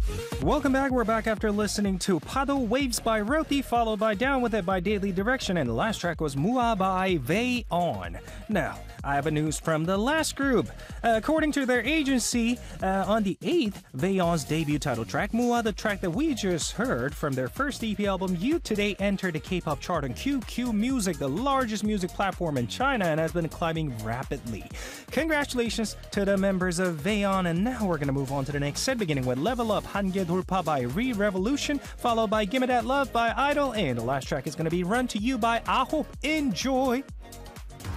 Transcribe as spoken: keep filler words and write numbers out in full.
Welcome back. We're back after listening to Pado Waves by Roti, followed by Down With It by Daily Direction, and the last track was Mua by Vaeon. Now, I have a news from the last group. Uh, according to their agency, uh, on the eighth, Vaeon's debut title track, Mua, the track that we just heard from their first E P album, You Today, entered the K-pop chart on Q Q Music, the largest music platform in China, and has been climbing rapidly. Congratulations to the members of Vaeon, and now we're going to move on to the next set, beginning with Level Up Hangye Dorpa by Re-Revolution, followed by Gimme That Love by Idol, and the last track is going to be Run To You by Ah Hope. Enjoy!